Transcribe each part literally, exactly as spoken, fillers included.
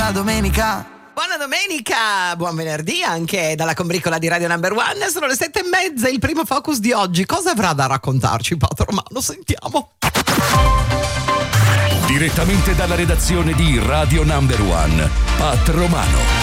buona domenica. Buona domenica, buon venerdì anche dalla combricola di Radio Number One. Sono le sette e mezza, il primo focus di oggi. Cosa avrà da raccontarci Pat Romano? Sentiamo. Direttamente dalla redazione di Radio Number One, Pat Romano.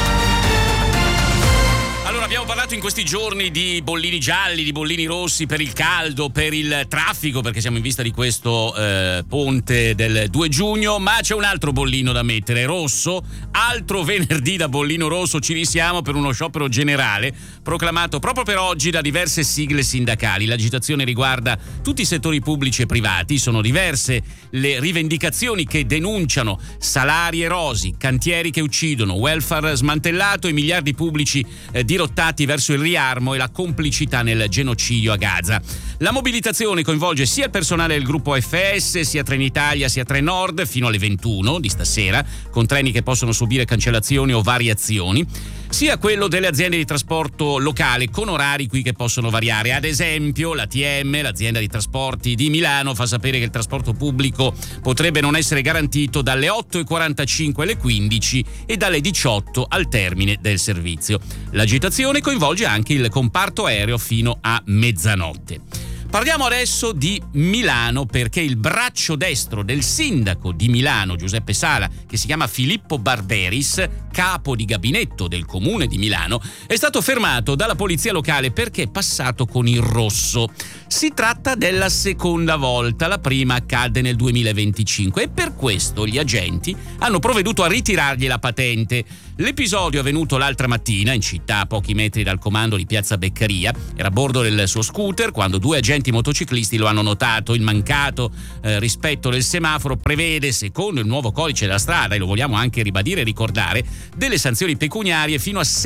Allora, abbiamo parlato in questi giorni di bollini gialli, di bollini rossi per il caldo, per il traffico, perché siamo in vista di questo eh, ponte del due giugno, ma c'è un altro bollino da mettere, rosso, altro venerdì da bollino rosso, ci risiamo per uno sciopero generale proclamato proprio per oggi da diverse sigle sindacali. L'agitazione riguarda tutti i settori pubblici e privati, sono diverse le rivendicazioni che denunciano salari erosi, cantieri che uccidono, welfare smantellato e miliardi pubblici eh, dirottati verso il riarmo e la complicità nel genocidio a Gaza. La mobilitazione coinvolge sia il personale del gruppo F S, sia Trenitalia, sia Trenord fino alle ventuno di stasera, con treni che possono subire cancellazioni o variazioni, sia quello delle aziende di trasporto locale con orari qui che possono variare. Ad esempio l'A T M, l'azienda di trasporti di Milano, fa sapere che il trasporto pubblico potrebbe non essere garantito dalle otto e quarantacinque alle quindici e dalle diciotto al termine del servizio. L'agitazione coinvolge anche il comparto aereo fino a mezzanotte. Parliamo adesso di Milano, perché il braccio destro del sindaco di Milano, Giuseppe Sala, che si chiama Filippo Barberis, capo di gabinetto del comune di Milano, è stato fermato dalla polizia locale perché è passato con il rosso. Si tratta della seconda volta, la prima accadde nel duemilaventicinque e per questo gli agenti hanno provveduto a ritirargli la patente. L'episodio è avvenuto l'altra mattina in città, a pochi metri dal comando di Piazza Beccaria. Era a bordo del suo scooter quando due agenti motociclisti lo hanno notato. Il mancato eh, rispetto del semaforo prevede, secondo il nuovo codice della strada, e lo vogliamo anche ribadire e ricordare, delle sanzioni pecuniarie fino a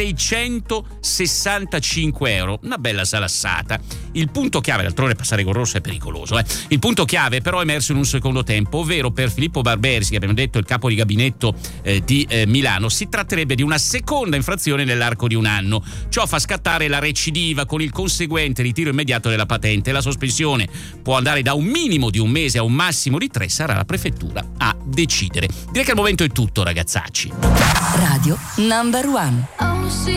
seicentosessantacinque euro. Una bella salassata. Il punto chiave, d'altronde passare con rosso è pericoloso, eh. Il punto chiave però è emerso in un secondo tempo, ovvero per Filippo Barberis, che abbiamo detto il capo di gabinetto eh, di eh, Milano, si tratterebbe di una seconda infrazione nell'arco di un anno. Ciò fa scattare la recidiva con il conseguente ritiro immediato della patente. La sospensione può andare da un minimo di un mese a un massimo di tre, sarà la prefettura a decidere. Direi che al momento è tutto, ragazzacci. Radio Number One.